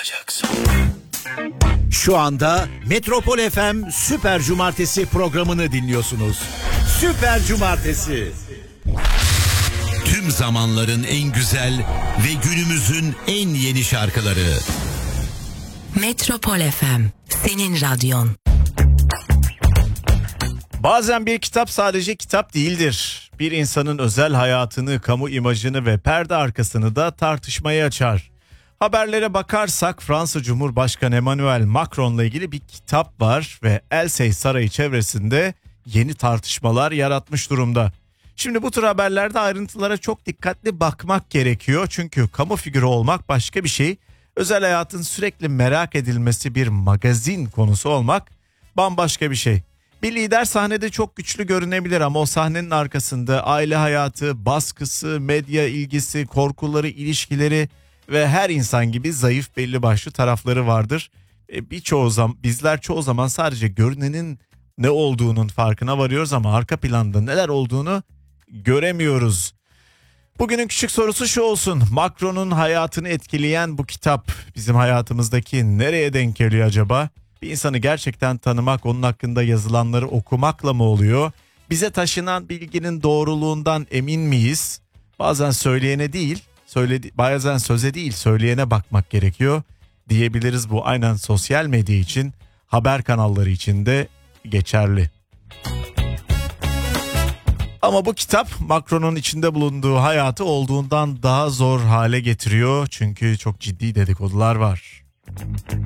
yapacaksın. Şu anda Metropol FM Süper Cumartesi programını dinliyorsunuz. Süper Cumartesi. Tüm zamanların en güzel ve günümüzün en yeni şarkıları. Metropol FM, senin radyon. Bazen bir kitap sadece kitap değildir. Bir insanın özel hayatını, kamu imajını ve perde arkasını da tartışmaya açar. Haberlere bakarsak Fransa Cumhurbaşkanı Emmanuel Macron'la ilgili bir kitap var ve Elysee Sarayı çevresinde yeni tartışmalar yaratmış durumda. Şimdi bu tür haberlerde ayrıntılara çok dikkatli bakmak gerekiyor. Çünkü kamu figürü olmak başka bir şey. Özel hayatın sürekli merak edilmesi, bir magazin konusu olmak bambaşka bir şey. Bir lider sahnede çok güçlü görünebilir ama o sahnenin arkasında aile hayatı, baskısı, medya ilgisi, korkuları, ilişkileri ve her insan gibi zayıf belli başlı tarafları vardır. Bizler çoğu zaman sadece görünenin ne olduğunun farkına varıyoruz ama arka planda neler olduğunu göremiyoruz. Bugünün küçük sorusu şu olsun: Macron'un hayatını etkileyen bu kitap bizim hayatımızdaki nereye denk geliyor acaba? Bir insanı gerçekten tanımak, onun hakkında yazılanları okumakla mı oluyor? Bize taşınan bilginin doğruluğundan emin miyiz? Bazen söyleyene değil, bazen söze değil söyleyene bakmak gerekiyor diyebiliriz. Bu aynen sosyal medya için, haber kanalları için de geçerli. Ama bu kitap Macron'un içinde bulunduğu hayatı olduğundan daha zor hale getiriyor. Çünkü çok ciddi dedikodular var.